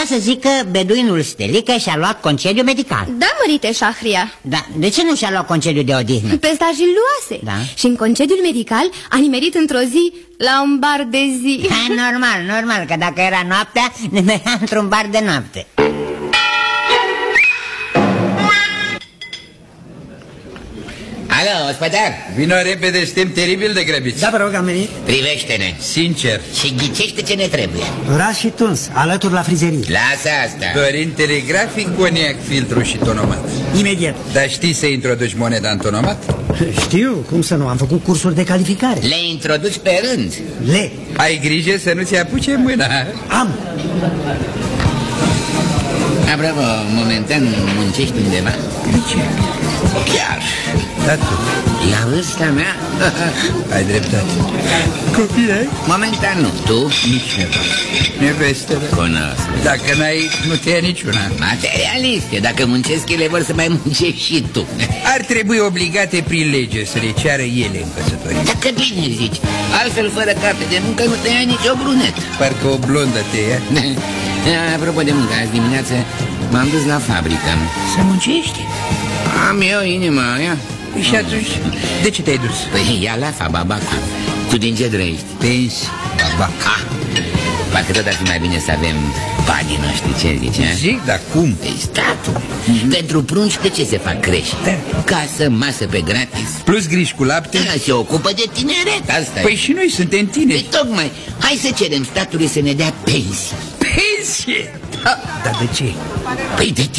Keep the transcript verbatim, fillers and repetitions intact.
Va să zic că beduinul Stelică și-a luat concediu medical. Da, mărite Șahria. Da, de ce nu și-a luat concediu de odihnă? Pe stajii luase. Da. Și în concediul medical a nimerit într-o zi la un bar de zi. Ha, normal, normal, că dacă era noaptea, nimerea într-un bar de noapte. Alo, ospătar! Vino repede, suntem teribil de grăbiți. Da, vă rog, am venit. Privește-ne Sincer. și ghicește ce ne trebuie. Ras și tuns, alături la frizerie. Lasă asta. Dorim telegrafic, coniac, filtru și tonomat. Imediat. Dar știi să introduci moneda în tonomat? Știu, cum să nu, am făcut cursuri de calificare. Le introduci pe rând. Le. Ai grijă să nu-ți apuce mâna. Am. Apropo, momentan muncești undeva? De ce? Chiar. Da, tu. La vârsta mea? Ai dreptate. Copii ai? Momentan nu. Tu? Nici neva. Nevestele. Cunosc. Dacă n-ai, nu te ia niciuna. Materialiste, dacă muncesc ele vor să mai muncești și tu. Ar trebui obligate prin lege să le ceară ele în căsătorie. Dacă bine zici, altfel fără carte de muncă nu te ia nici o brunetă. Parcă o blondă te ia. Apropo de muncă, azi dimineață m-am dus la fabrică. Să muncești? Am eu inima aia. Păi și atunci, de ce te-ai dus? Păi ia la fa, babacu. Tu din ce trăiești? Pensi, baba. Ha! Parcă tot ar fi mai bine să avem banii noștri, ce zici, a? Zic, dar cum? Păi statul. Pentru prunci de ce se fac crești? Da. Casă, masă pe gratis. Plus griji cu lapte? Da, se ocupă de tineret, asta Păi e. și noi suntem Păi tineri. tocmai, hai să cerem statului să ne dea pensii. Pensie? Da, dar de ce? Păi de